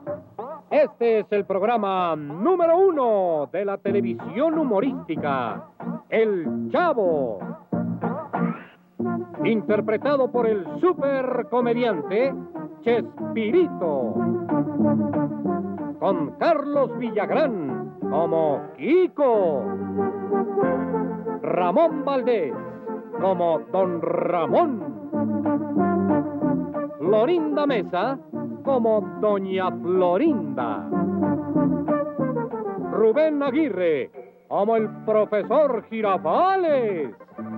Este es el programa número 1 de la televisión humorística, El Chavo. Interpretado por el supercomediante Chespirito. Con Carlos Villagrán como Kiko. Ramón Valdés como Don Ramón. Florinda Mesa como Doña Florinda. Rubén Aguirre como el profesor Girafales.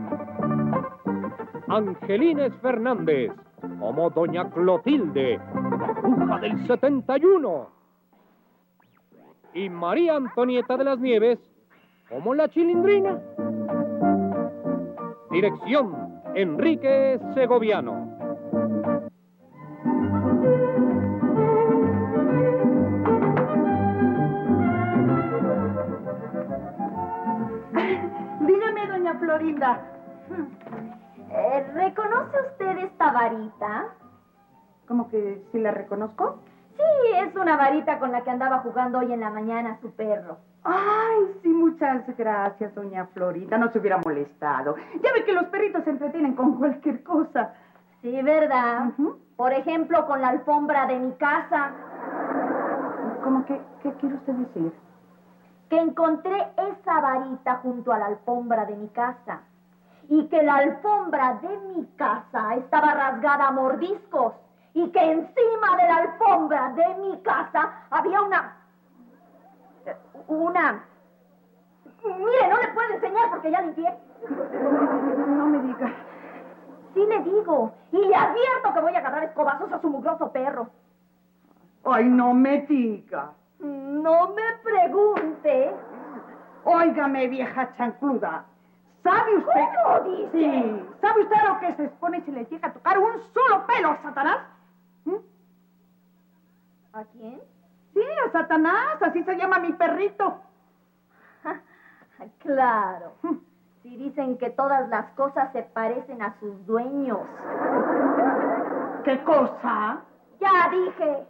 Angelines Fernández como Doña Clotilde, bruja del 71. Y María Antonieta de las Nieves como la Chilindrina. Dirección, Enrique Segoviano. Dígame, doña Florinda. ¿Reconoce usted esta varita? ¿Cómo que si la reconozco? Sí, es una varita con la que andaba jugando hoy en la mañana su perro. Ay, sí, muchas gracias, doña Florinda. No se hubiera molestado. Ya ve que los perritos se entretienen con cualquier cosa. Sí, ¿verdad? Por ejemplo, con la alfombra de mi casa. ¿Cómo que qué quiere usted decir? Que encontré esa varita junto a la alfombra de mi casa. Y que la alfombra de mi casa estaba rasgada a mordiscos. Y que encima de la alfombra de mi casa había una... Mire, no le puedo enseñar porque ya limpié. No me diga. Sí le digo. Y le advierto que voy a agarrar escobazos a su mugroso perro. Ay, no me diga. No me pregunte. Óigame, vieja chancluda. ¿Sabe usted? ¿Cómo dice? Sí. ¿Sabe usted a lo que se expone si le llega a tocar un solo pelo a Satanás? ¿A quién? Sí, a Satanás. Así se llama mi perrito. Claro. Si dicen que todas las cosas se parecen a sus dueños. ¿Qué cosa? Ya dije.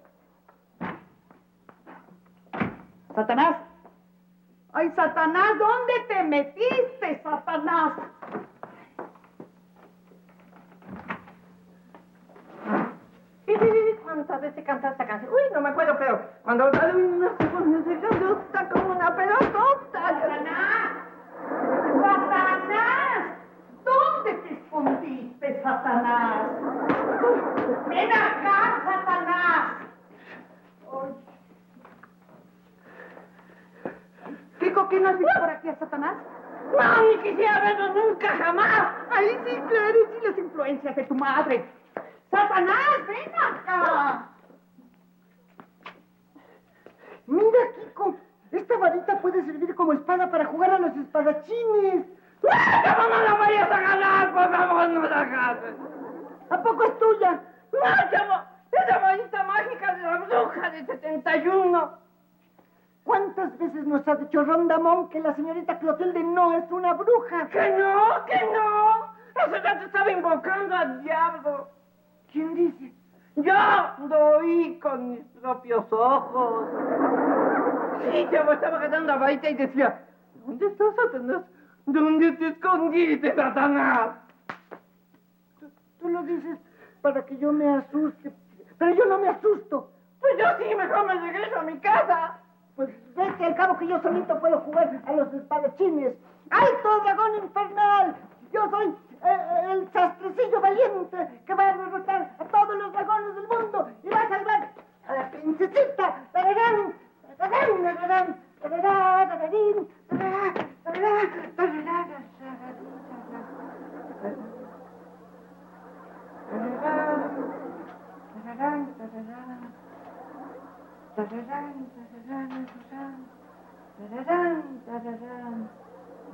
Satanás. Ay, Satanás, ¿dónde te metiste, Satanás? ¿Cuántas veces cantaste esta canción? Uy, no me acuerdo, pero cuando da una segunda está como una pelotota. ¡Satanás! ¡Satanás! ¿Dónde te escondiste, Satanás? ¡Ven acá, Satanás! Kiko, ¿qué no has visto por aquí a Satanás? ¡No, ni quisiera verlo nunca, jamás! ¡Ahí sí, claro, sí, las influencias de tu madre! ¡Satanás, ven acá! Mira, Kiko, esta varita puede servir como espada para jugar a los espadachines. ¡No, no la vayas a ganar! ¡Por favor, no la agarres! ¿A poco es tuya? ¡No, chavo! ¡Esa varita mágica de la bruja de 71! ¿Cuántas veces nos ha dicho Rondamón que la señorita Clotilde no es una bruja? ¡Que no! ¡Que no! Hace rato estaba invocando al diablo. ¿Quién dice? ¡Yo! Lo oí con mis propios ojos. Sí, chavo, estaba agarrando la varita y decía: ¿dónde está Satanás? ¿Dónde te escondiste, Satanás? Tú lo dices para que yo me asuste. Pero yo no me asusto. Pues yo sí, mejor me regreso a mi casa. Pues vete, al cabo que yo solito puedo jugar a los espadachines. ¡Alto, dragón infernal! Yo soy el sastrecillo valiente que va a derrotar a todos los dragones del mundo y va a salvar a la princesita. ¡Tararán! ¡Tararán! ¡Tararán! ¡Tararán! ¡Tararín! ¡Tararán! ¡Tararán! ¡Tararán! ¡Tararán! ¡Tararán! Tararán, tararán, tararán, tararán, tararán.